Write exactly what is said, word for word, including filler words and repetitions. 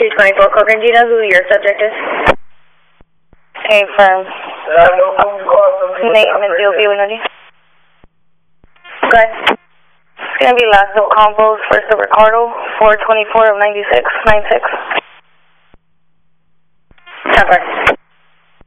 two twenty-four Cochran, do you know who your subject is? Hey, firm. Maintenance D O B, buenos días. Okay. It's going to be last note combos, first of Ricardo, four twenty-four of ninety-six, ninety-six. Okay.